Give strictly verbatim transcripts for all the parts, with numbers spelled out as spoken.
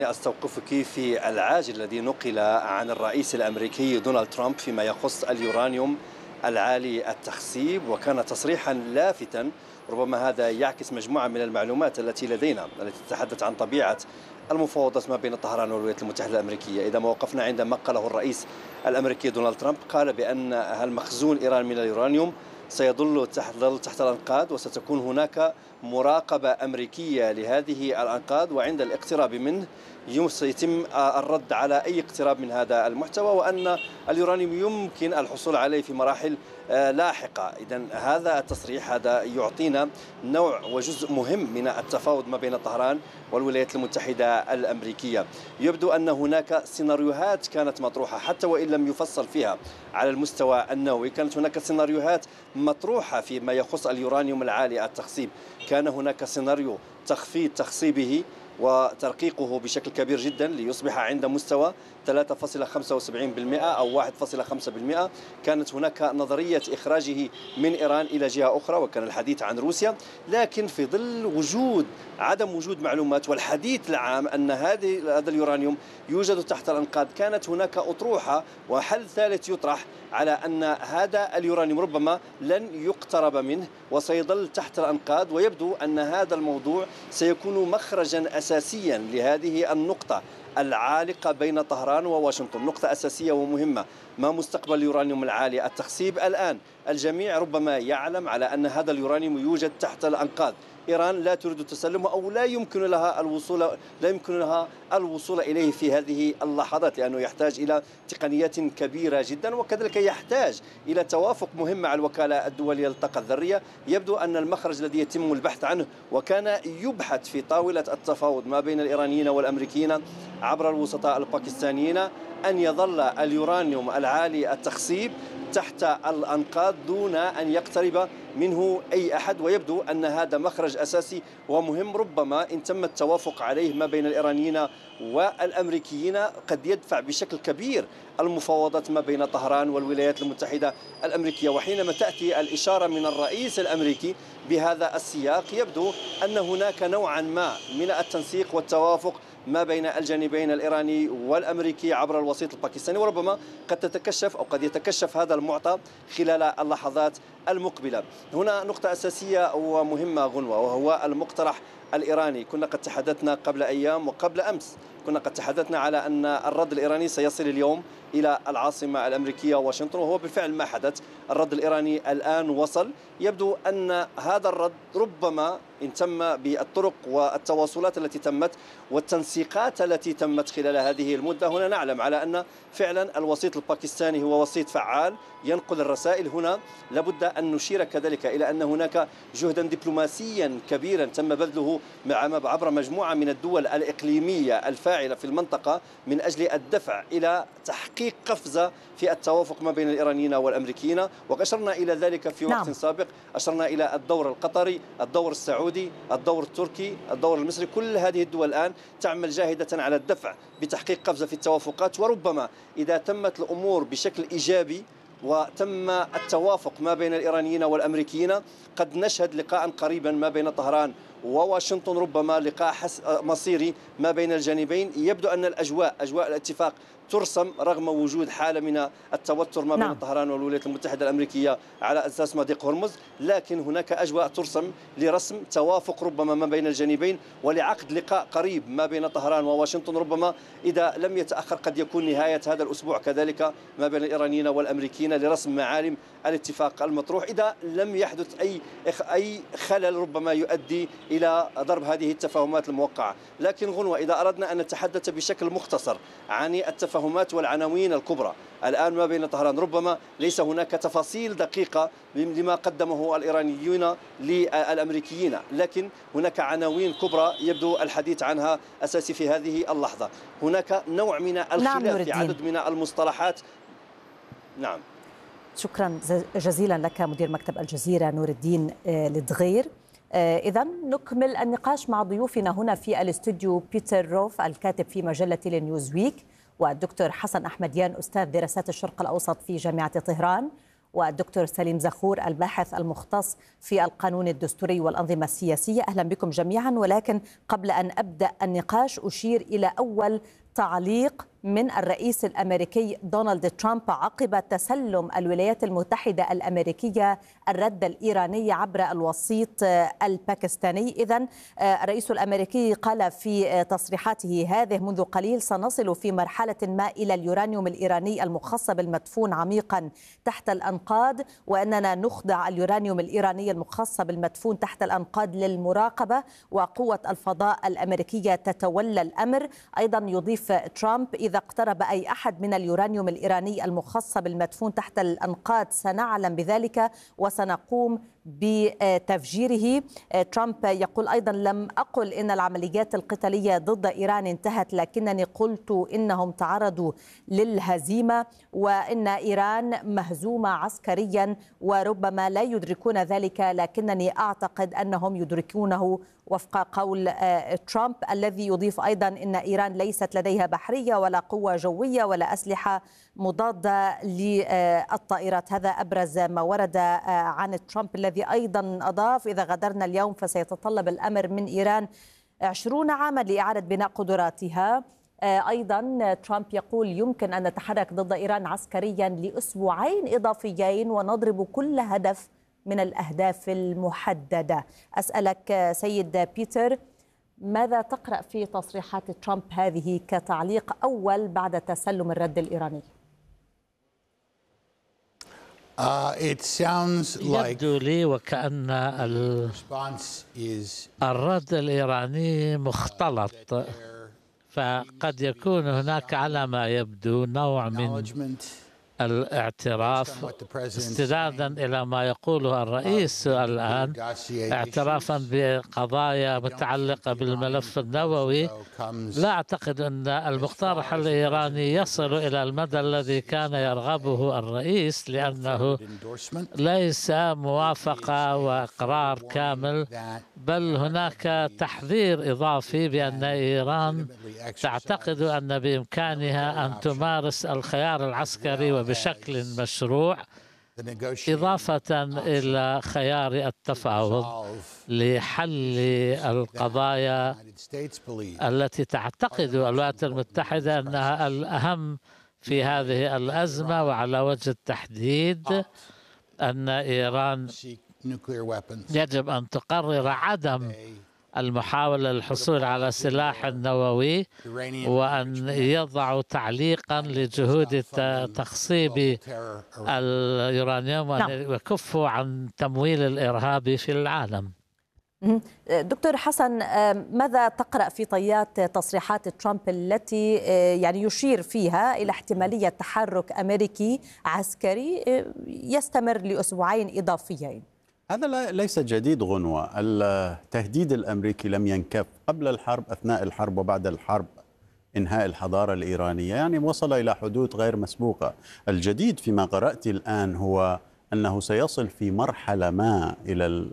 أستوقفك في العاجل الذي نقل عن الرئيس الأمريكي دونالد ترامب فيما يخص اليورانيوم العالي التخصيب، وكان تصريحا لافتا. ربما هذا يعكس مجموعة من المعلومات التي لدينا التي تتحدث عن طبيعة المفاوضات ما بين طهران والولايات المتحدة الأمريكية. إذا ما وقفنا عند ما قاله الرئيس الأمريكي دونالد ترامب، قال بأن المخزون الإيراني من اليورانيوم سيظل تحت تحت الأنقاض، وستكون هناك مراقبة أمريكية لهذه الأنقاض، وعند الاقتراب منه سيتم الرد على أي اقتراب من هذا المحتوى، وأن اليورانيوم يمكن الحصول عليه في مراحل لاحقة. إذن هذا التصريح هذا يعطينا نوع وجزء مهم من التفاوض ما بين طهران والولايات المتحدة الأمريكية. يبدو أن هناك سيناريوهات كانت مطروحة حتى وإن لم يفصل فيها على المستوى النووي. كانت هناك سيناريوهات مطروحة فيما يخص اليورانيوم العالي التخصيب. كان هناك سيناريو تخفيض تخصيبه وترقيقه بشكل كبير جدا ليصبح عند مستوى ثلاثة فاصلة خمسة وسبعين بالمئة أو واحد فاصلة خمسة بالمئة. كانت هناك نظرية إخراجه من إيران إلى جهة أخرى، وكان الحديث عن روسيا، لكن في ظل وجود عدم وجود معلومات والحديث العام أن هذه هذا اليورانيوم يوجد تحت الأنقاض، كانت هناك أطروحة وحل ثالث يطرح على أن هذا اليورانيوم ربما لن يقترب منه وسيظل تحت الأنقاض. ويبدو أن هذا الموضوع سيكون مخرجا أساسيا لهذه النقطة العالقة بين طهران وواشنطن، نقطة أساسية ومهمة. ما مستقبل اليورانيوم العالي التخصيب؟ الآن الجميع ربما يعلم على أن هذا اليورانيوم يوجد تحت الأنقاض. إيران لا تريد تسلمه، أو لا يمكن لها الوصول لا يمكن لها الوصول إليه في هذه اللحظات، لأنه يحتاج إلى تقنيات كبيرة جدا، وكذلك يحتاج إلى توافق مهم مع الوكالة الدولية للطاقة الذرية. يبدو أن المخرج الذي يتم البحث عنه وكان يبحث في طاولة التفاوض ما بين الإيرانيين والأمريكيين عبر الوسطاء الباكستانيين أن يظل اليورانيوم العالي التخصيب تحت الأنقاض دون أن يقترب منه أي أحد. ويبدو أن هذا مخرج أساسي ومهم، ربما إن تم التوافق عليه ما بين الإيرانيين والأمريكيين قد يدفع بشكل كبير المفاوضات ما بين طهران والولايات المتحدة الأمريكية. وحينما تأتي الإشارة من الرئيس الأمريكي بهذا السياق، يبدو أن هناك نوعا ما من التنسيق والتوافق ما بين الجانبين الإيراني والأمريكي عبر الوسيط الباكستاني، وربما قد تتكشف أو قد يتكشف هذا المعطى خلال اللحظات المقبلة. هنا نقطة أساسية ومهمة غنوة، وهو المقترح الإيراني. كنا قد تحدثنا قبل أيام وقبل أمس كنا قد تحدثنا على أن الرد الإيراني سيصل اليوم إلى العاصمة الأمريكية واشنطن، وهو بالفعل ما حدث. الرد الإيراني الآن وصل. يبدو أن هذا الرد ربما إن تم بالطرق والتواصلات التي تمت والتنسيقات التي تمت خلال هذه المدة، هنا نعلم على أن فعلا الوسيط الباكستاني هو وسيط فعال ينقل الرسائل. هنا لابد أن نشير كذلك إلى أن هناك جهدا دبلوماسيا كبيرا تم بذله عبر مجموعة من الدول الإقليمية الفاعلة في المنطقة من أجل الدفع إلى تحقيق قفزة في التوافق ما بين الإيرانيين والأمريكيين. وأشرنا إلى ذلك في وقت نعم. سابق، أشرنا إلى الدور القطري، الدور السعودي، الدور التركي، الدور المصري. كل هذه الدول الآن تعمل جاهدة على الدفع بتحقيق قفزة في التوافقات. وربما إذا تمت الأمور بشكل إيجابي وتم التوافق ما بين الإيرانيين والأمريكيين، قد نشهد لقاء قريبا ما بين طهران وواشنطن، ربما لقاء مصيري ما بين الجانبين. يبدو أن الأجواء أجواء الاتفاق ترسم رغم وجود حالة من التوتر ما بين نعم. طهران والولايات المتحدة الأمريكية على أساس مضيق هرمز، لكن هناك أجواء ترسم لرسم توافق ربما ما بين الجانبين ولعقد لقاء قريب ما بين طهران وواشنطن. ربما إذا لم يتأخر قد يكون نهاية هذا الأسبوع كذلك ما بين الإيرانيين والأمريكيين لرسم معالم الاتفاق المطروح، إذا لم يحدث أي أي خلل ربما يؤدي إلى ضرب هذه التفاهمات الموقعة. لكن غنوة، إذا أردنا أن نتحدث بشكل مختصر عن التفاهمات والعناوين الكبرى الآن ما بين طهران، ربما ليس هناك تفاصيل دقيقة لما قدمه الإيرانيون للأمريكيين، لكن هناك عناوين كبرى يبدو الحديث عنها أساسي في هذه اللحظة. هناك نوع من الخلاف نعم في عدد من المصطلحات. نعم، شكرا جزيلا لك مدير مكتب الجزيرة نور الدين لدغير. إذا نكمل النقاش مع ضيوفنا هنا في الاستوديو، بيتر روف الكاتب في مجلة نيوزويك، والدكتور حسن أحمديان أستاذ دراسات الشرق الأوسط في جامعة طهران، والدكتور سليم زخور الباحث المختص في القانون الدستوري والأنظمة السياسية. أهلا بكم جميعا. ولكن قبل أن أبدأ النقاش أشير إلى أول تعليق من الرئيس الأمريكي دونالد ترامب عقب تسلم الولايات المتحدة الأمريكية الرد الإيراني عبر الوسيط الباكستاني. إذن الرئيس الأمريكي قال في تصريحاته هذه منذ قليل: سنصل في مرحلة ما إلى اليورانيوم الإيراني المخصب المدفون عميقا تحت الأنقاض، وأننا نخضع اليورانيوم الإيراني المخصب المدفون تحت الأنقاض للمراقبة، وقوة الفضاء الأمريكية تتولى الأمر. أيضا يضيف ترامب: إذا اقترب أي أحد من اليورانيوم الإيراني المخصب المدفون تحت الأنقاض سنعلم بذلك وسنقوم بتفجيره. ترامب يقول أيضا: لم أقل إن العمليات القتالية ضد إيران انتهت، لكنني قلت إنهم تعرضوا للهزيمة وإن إيران مهزومة عسكريا وربما لا يدركون ذلك، لكنني أعتقد أنهم يدركونه، وفق قول ترامب، الذي يضيف أيضا إن إيران ليست لديها بحرية ولا قوة جوية ولا أسلحة مضادة للطائرات. هذا أبرز ما ورد عن ترامب، الذي أيضا أضاف: إذا غادرنا اليوم فسيتطلب الأمر من إيران عشرون عاما لإعادة بناء قدراتها. أيضا ترامب يقول: يمكن أن نتحرك ضد إيران عسكريا لأسبوعين إضافيين ونضرب كل هدف من الأهداف المحددة. أسألك سيد بيتر، ماذا تقرأ في تصريحات ترامب هذه كتعليق أول بعد تسلم الرد الإيراني؟ Uh, it sounds like يبدو لي وكأن الرد الإيراني مختلط، فقد يكون هناك على ما يبدو نوع من الاعتراف استنادا إلى ما يقوله الرئيس الآن، اعترافا بقضايا متعلقة بالملف النووي. لا أعتقد أن المقترح الإيراني يصل إلى المدى الذي كان يرغبه الرئيس، لأنه ليس موافقة وإقرار كامل، بل هناك تحذير إضافي بأن إيران تعتقد أن بإمكانها أن تمارس الخيار العسكري وبشكل مشروع، إضافة إلى خيار التفاوض لحل القضايا التي تعتقد الولايات المتحدة أنها الأهم في هذه الأزمة. وعلى وجه التحديد أن إيران يجب أن تقرر عدم المحاولة للحصول على سلاح نووي، وأن يضعوا تعليقا لجهود تخصيب اليورانيوم، وأن يكفوا عن تمويل الإرهاب في العالم. دكتور حسن، ماذا تقرأ في طيات تصريحات ترامب التي يعني يشير فيها إلى احتمالية تحرك أمريكي عسكري يستمر لأسبوعين إضافيين؟ هذا ليس جديد غنوة. التهديد الأمريكي لم ينكف قبل الحرب، أثناء الحرب وبعد الحرب. إنهاء الحضارة الإيرانية يعني وصل إلى حدود غير مسبوقة. الجديد فيما قرأت الآن هو أنه سيصل في مرحلة ما إلى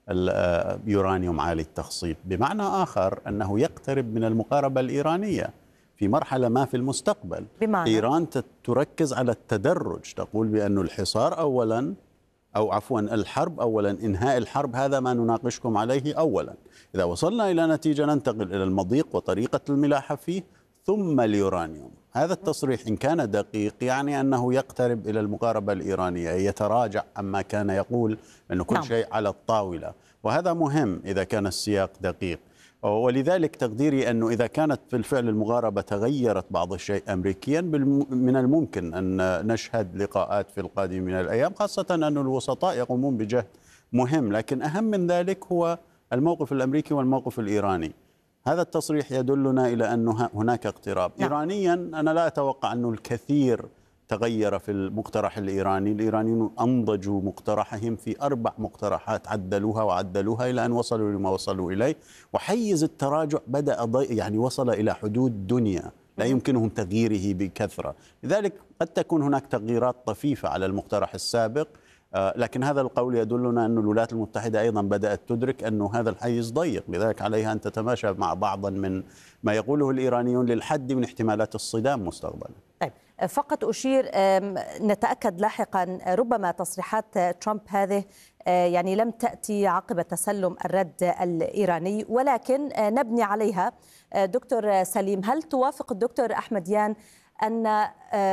اليورانيوم عالي التخصيب، بمعنى آخر أنه يقترب من المقاربة الإيرانية في مرحلة ما في المستقبل. بمعنى إيران تركز على التدرج، تقول بأن الحصار أولاً، أو عفوا الحرب أولا، إنهاء الحرب هذا ما نناقشكم عليه أولا. إذا وصلنا إلى نتيجة ننتقل إلى المضيق وطريقة الملاحة فيه، ثم اليورانيوم. هذا التصريح إن كان دقيق يعني أنه يقترب إلى المقاربة الإيرانية، يتراجع عما كان يقول أنه كل شيء على الطاولة، وهذا مهم إذا كان السياق دقيق. ولذلك تقديري أنه إذا كانت بالفعل المقاربة تغيرت بعض الشيء أمريكيا، من الممكن أن نشهد لقاءات في القادم من الأيام، خاصة أن الوسطاء يقومون بجهد مهم. لكن أهم من ذلك هو الموقف الأمريكي والموقف الإيراني. هذا التصريح يدلنا إلى أن هناك اقتراب. نعم. إيرانيا أنا لا أتوقع أنه الكثير تغير في المقترح الإيراني. الإيرانيون أنضجوا مقترحهم في أربع مقترحات، عدلوها وعدلوها إلى أن وصلوا لما وصلوا إليه، وحيز التراجع بدأ يعني وصل إلى حدود دنيا لا يمكنهم تغييره بكثرة. لذلك قد تكون هناك تغييرات طفيفة على المقترح السابق، لكن هذا القول يدلنا أن الولايات المتحدة أيضا بدأت تدرك أن هذا الحيز ضيق، لذلك عليها أن تتماشى مع بعضا من ما يقوله الإيرانيون للحد من احتمالات الصدام مستقبلا. طيب، فقط أشير نتأكد لاحقا ربما تصريحات ترامب هذه يعني لم تأتي عقب تسلم الرد الإيراني، ولكن نبني عليها. دكتور سليم، هل توافق الدكتور أحمديان أن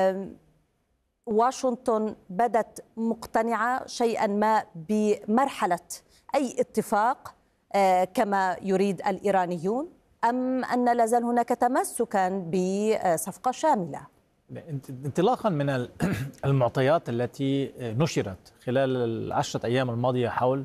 واشنطن بدت مقتنعة شيئا ما بمرحلة أي اتفاق كما يريد الإيرانيون، أم أن لازال هناك تمسكا بصفقة شاملة؟ انطلاقا من المعطيات التي نشرت خلال العشرة أيام الماضية حول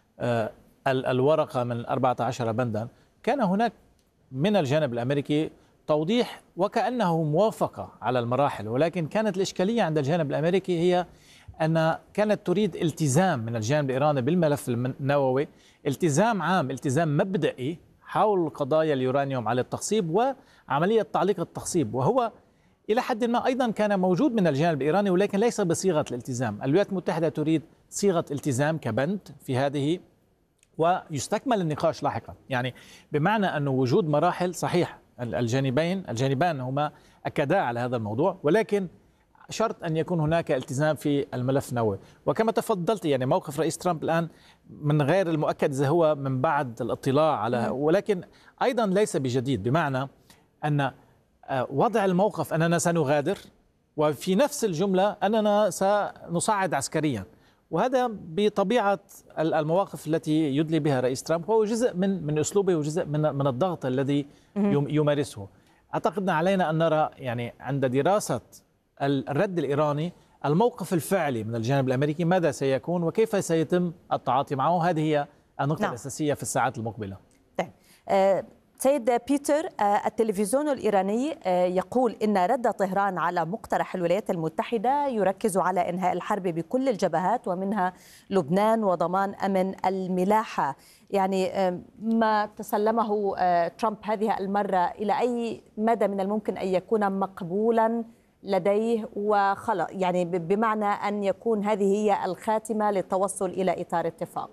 الورقة من أربعة عشر بندا، كان هناك من الجانب الأمريكي توضيح وكأنه موافقة على المراحل، ولكن كانت الإشكالية عند الجانب الأمريكي هي أن كانت تريد التزام من الجانب الإيراني بالملف النووي، التزام عام، التزام مبدئي حول قضايا اليورانيوم على التخصيب وعملية تعليق التخصيب، وهو إلى حد ما أيضا كان موجود من الجانب الإيراني ولكن ليس بصيغة الالتزام. الولايات المتحدة تريد صيغة التزام كبند في هذه، ويستكمل النقاش لاحقا، يعني بمعنى أنه وجود مراحل صحيح الجانبين الجانبان هما أكدا على هذا الموضوع، ولكن شرط أن يكون هناك التزام في الملف النووي. وكما تفضلت يعني موقف رئيس ترامب الآن من غير المؤكد إذا هو من بعد الاطلاع على، ولكن أيضا ليس بجديد، بمعنى أن وضع الموقف أننا سنغادر وفي نفس الجملة أننا سنصعد عسكريا، وهذا بطبيعة المواقف التي يدلي بها رئيس ترامب هو جزء من من أسلوبه وجزء من من الضغط الذي يمارسه. أعتقد علينا أن نرى يعني عند دراسة الرد الإيراني الموقف الفعلي من الجانب الأمريكي ماذا سيكون وكيف سيتم التعاطي معه. هذه هي النقطة نعم. الأساسية في الساعات المقبلة. طيب. أه سيد بيتر، التلفزيون الإيراني يقول إن رد طهران على مقترح الولايات المتحدة يركز على إنهاء الحرب بكل الجبهات ومنها لبنان وضمان أمن الملاحة. يعني ما تسلمه ترامب هذه المرة إلى أي مدى من الممكن أن يكون مقبولا لديه، وخلق يعني بمعنى أن يكون هذه هي الخاتمة للتوصل إلى إطار اتفاق؟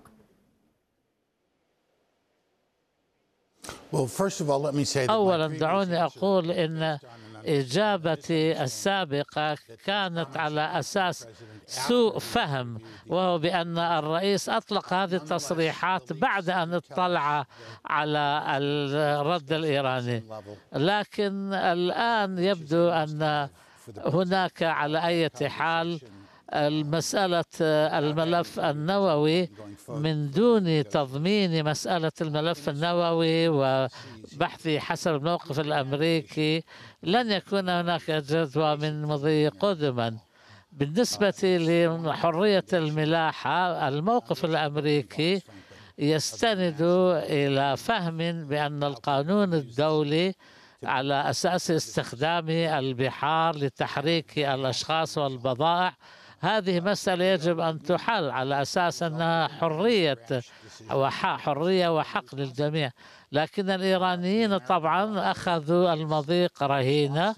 أولا دعوني أقول إن إجابتي السابقة كانت على أساس سوء فهم، وهو بأن الرئيس أطلق هذه التصريحات بعد أن اطلع على الرد الإيراني، لكن الآن يبدو أن هناك على أي حال المسألة الملف النووي من دون تضمين مسألة الملف النووي وبحث حسب الموقف الأمريكي لن يكون هناك جدوى من مضي قدما. بالنسبة لحرية الملاحة، الموقف الأمريكي يستند إلى فهم بأن القانون الدولي على أساس استخدام البحار لتحريك الأشخاص والبضائع هذه مسألة يجب أن تحل على أساس أنها حرية وحق حرية وحق للجميع، لكن الإيرانيين طبعا أخذوا المضيق رهينة،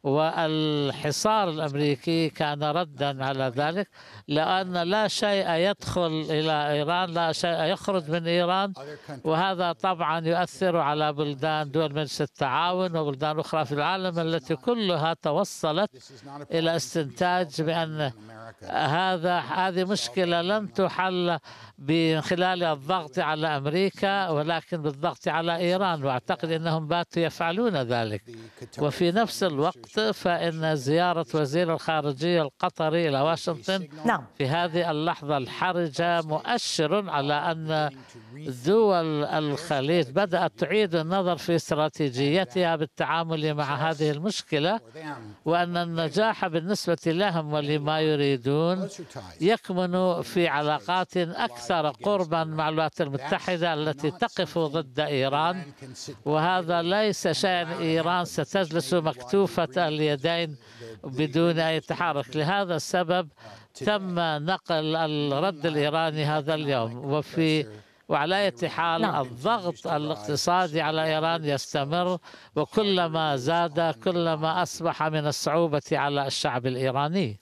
والحصار الأمريكي كان ردا على ذلك، لأن لا شيء يدخل إلى إيران لا شيء يخرج من إيران، وهذا طبعا يؤثر على بلدان دول مجلس التعاون وبلدان أخرى في العالم التي كلها توصلت إلى استنتاج بأن هذا هذه مشكلة لن تحل من خلال الضغط على أمريكا ولكن بالضغط على إيران، وأعتقد أنهم باتوا يفعلون ذلك. وفي نفس الوقت فإن زيارة وزير الخارجية القطري إلى واشنطن في هذه اللحظة الحرجة مؤشر على أن دول الخليج بدأت تعيد النظر في استراتيجيتها بالتعامل مع هذه المشكلة، وأن النجاح بالنسبة لهم ولما يريدون يكمن في علاقات أكثر قربا مع الولايات المتحدة التي تقف ضد إيران، وهذا ليس شيء إيران ستجلس مكتوفة اليدين بدون أي تحرك. لهذا السبب تم نقل الرد الإيراني هذا اليوم، وفي وعلى أي حال نعم. الضغط الاقتصادي على إيران يستمر، وكلما زاد كلما أصبح من الصعوبة على الشعب الإيراني.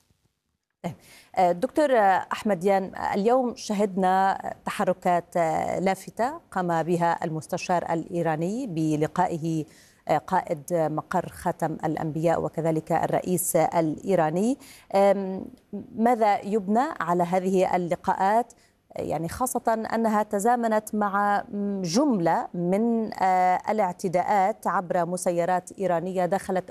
دكتور أحمديان، اليوم شهدنا تحركات لافتة قام بها المستشار الإيراني بلقائه قائد مقر خاتم الأنبياء وكذلك الرئيس الإيراني. ماذا يبنى على هذه اللقاءات، يعني خاصة أنها تزامنت مع جملة من الاعتداءات عبر مسيرات إيرانية دخلت